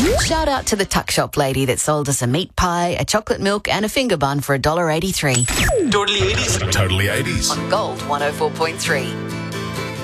Shout out to the tuck shop lady that sold us a meat pie, a chocolate milk and a finger bun for $1.83. Totally 80s. Totally 80s. On Gold 104.3.